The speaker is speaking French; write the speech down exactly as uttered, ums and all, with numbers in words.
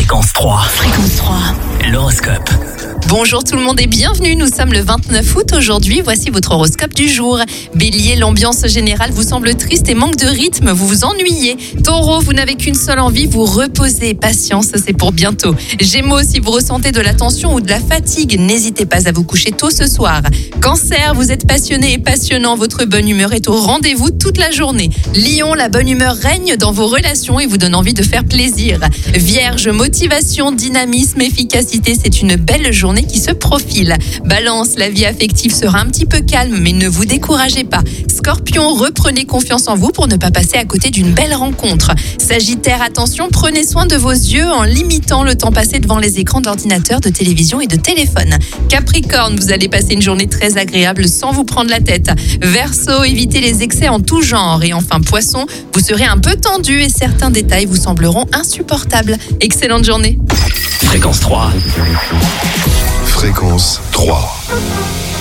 Fréquence trois. Fréquence trois. L'horoscope. Bonjour tout le monde et bienvenue, nous sommes le vingt-neuf août aujourd'hui, voici votre horoscope du jour. Bélier, l'ambiance générale vous semble triste et manque de rythme, vous vous ennuyez. Taureau, vous n'avez qu'une seule envie, vous reposer, patience, c'est pour bientôt. Gémeaux, si vous ressentez de la tension ou de la fatigue, n'hésitez pas à vous coucher tôt ce soir. Cancer, vous êtes passionné et passionnant, votre bonne humeur est au rendez-vous toute la journée. Lion, la bonne humeur règne dans vos relations et vous donne envie de faire plaisir. Vierge, motivation, dynamisme, efficacité, c'est une belle journée qui se profile. Balance, la vie affective sera un petit peu calme, mais ne vous découragez pas. Scorpion, reprenez confiance en vous pour ne pas passer à côté d'une belle rencontre. Sagittaire, attention, prenez soin de vos yeux en limitant le temps passé devant les écrans d'ordinateur, de télévision et de téléphone. Capricorne, vous allez passer une journée très agréable sans vous prendre la tête. Verseau, évitez les excès en tout genre. Et enfin, Poisson, vous serez un peu tendu et certains détails vous sembleront insupportables. Excellente journée. Fréquence trois. Fréquence trois.